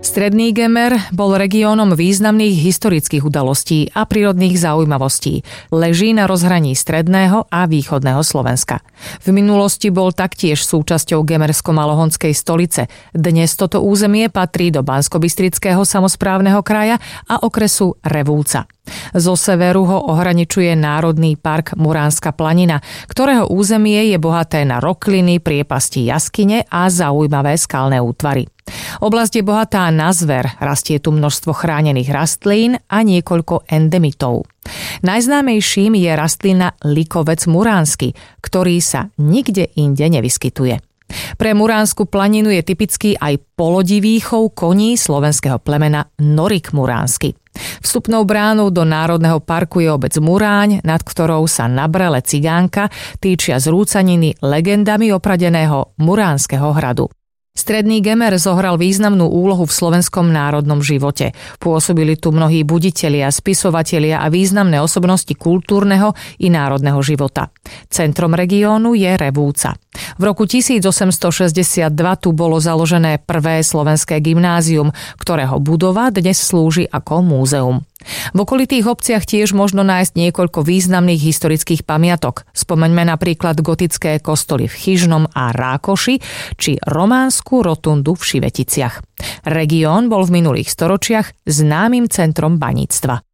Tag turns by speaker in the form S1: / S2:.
S1: Stredný Gemer bol regiónom významných historických udalostí a prírodných zaujímavostí. Leží na rozhraní stredného a východného Slovenska. V minulosti bol taktiež súčasťou Gemersko-Malohonskej stolice. Dnes toto územie patrí do Banskobystrického samosprávneho kraja a okresu Revúca. Zo severu ho ohraničuje Národný park Muránska planina, ktorého územie je bohaté na rokliny, priepasti, jaskyne a zaujímavé skalné útvary. Oblasť je bohatá na zver, rastie tu množstvo chránených rastlín a niekoľko endemitov. Najznámejším je rastlina likovec muránsky, ktorý sa nikde inde nevyskytuje. Pre Muránsku planinu je typický aj polodivý chov koní slovenského plemena Norik muránsky. Vstupnou bránou do Národného parku je obec Muráň, nad ktorou sa na brele cigánka týčia zrúcaniny legendami opradeného Muránskeho hradu. Stredný Gemer zohral významnú úlohu v slovenskom národnom živote. Pôsobili tu mnohí buditelia, spisovatelia a významné osobnosti kultúrneho i národného života. Centrom regiónu je Revúca. V roku 1862 tu bolo založené prvé slovenské gymnázium, ktorého budova dnes slúži ako múzeum. V okolitých obciach tiež možno nájsť niekoľko významných historických pamiatok. Spomeňme napríklad gotické kostoly v Chyžnom a Rákoši či románsku rotundu v Šiveticiach. Región bol v minulých storočiach známym centrom baníctva.